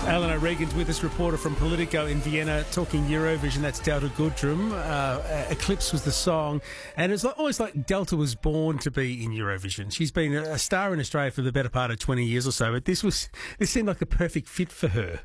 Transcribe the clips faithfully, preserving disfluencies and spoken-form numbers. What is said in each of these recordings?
Alan O'Regan's with us, reporter from Politico in Vienna, talking Eurovision. That's Delta Goodrum. Uh, Eclipse was the song, and it's almost like Delta was born to be in Eurovision. She's been a star in Australia for the better part of twenty years or so, but this was this seemed like the perfect fit for her.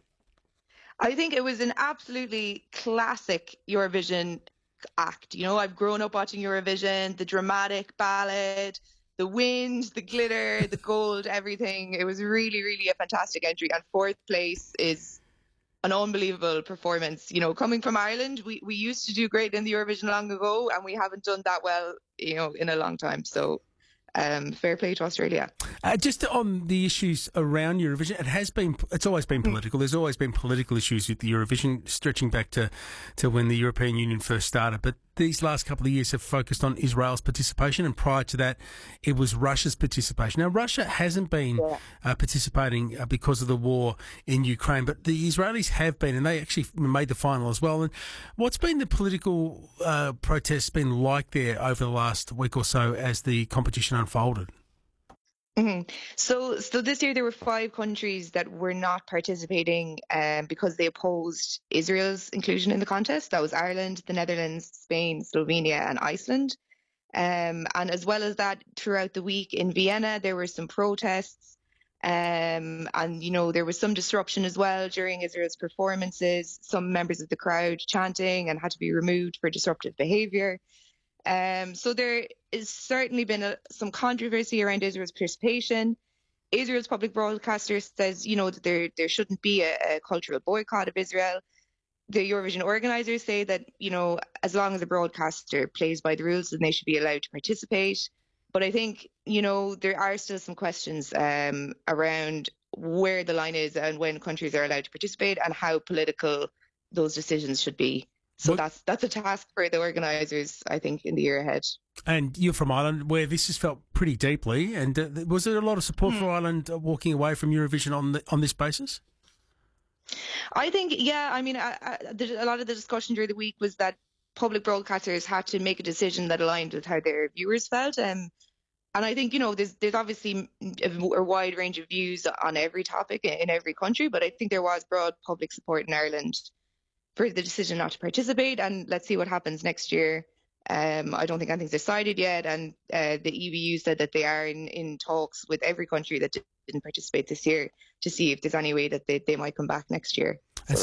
I think it was an absolutely classic Eurovision act. You know, I've grown up watching Eurovision, the dramatic ballad, the wind, the glitter, the gold, everything. It was really, really a fantastic entry. And fourth place is an unbelievable performance. You know, coming from Ireland, we, we used to do great in the Eurovision long ago, and we haven't done that well, you know, in a long time. So um, fair play to Australia. Uh, just on the issues around Eurovision, it has been, it's always been political. There's always been political issues with the Eurovision, stretching back to, to when the European Union first started. But these last couple of years have focused on Israel's participation, and prior to that, it was Russia's participation. Now, Russia hasn't been Yeah. uh, participating uh, because of the war in Ukraine, but the Israelis have been, and they actually made the final as well. And what's been the political uh, protests been like there over the last week or so as the competition unfolded? hmm So, so this year there were five countries that were not participating um, because they opposed Israel's inclusion in the contest. That was Ireland, the Netherlands, Spain, Slovenia, and Iceland. Um, and as well as that, throughout the week in Vienna, there were some protests. Um, and, you know, there was some disruption as well during Israel's performances. Some members of the crowd chanting and had to be removed for disruptive behaviour. Um, so there has certainly been a, some controversy around Israel's participation. Israel's public broadcaster says, you know, that there there shouldn't be a, a cultural boycott of Israel. The Eurovision organisers say that, you know, as long as the broadcaster plays by the rules, then they should be allowed to participate. But I think, you know, there are still some questions um, around where the line is and when countries are allowed to participate and how political those decisions should be. So What- that's that's a task for the organisers, I think, in the year ahead. And you're from Ireland, where this has felt pretty deeply. And uh, was there a lot of support for Ireland uh, walking away from Eurovision on the, on this basis? I think, yeah, I mean, I, I, the, a lot of the discussion during the week was that public broadcasters had to make a decision that aligned with how their viewers felt. Um, and I think, you know, there's there's obviously a, a wide range of views on every topic in, in every country, but I think there was broad public support in Ireland for the decision not to participate. And let's see what happens next year. Um, I don't think anything's decided yet. And uh, the E B U said that they are in, in talks with every country that didn't participate this year to see if there's any way that they, they might come back next year. And